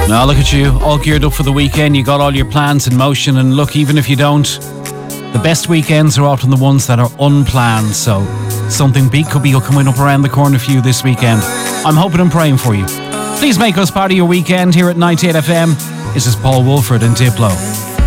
Now look at you, all geared up for the weekend. You got all your plans in motion, and look, even if you don't, the best weekends are often the ones that are unplanned. So something big could be coming up around the corner for you this weekend. I'm hoping and praying for you. Please make us part of your weekend here at 98 FM. This is Paul Woolford and Diplo.